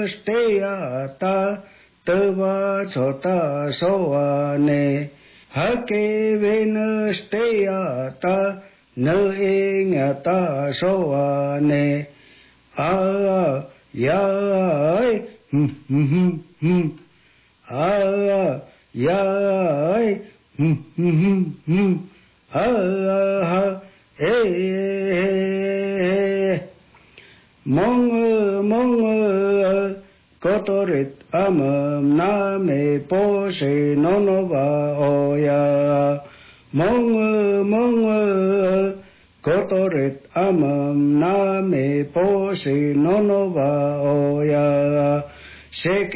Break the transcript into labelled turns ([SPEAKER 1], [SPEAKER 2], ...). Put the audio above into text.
[SPEAKER 1] steyata tava chota soane hake ven steyata nơ engata soane a ya a ya ha mong kotorit na me po se no va oya mong kotorit na me po se no va oya se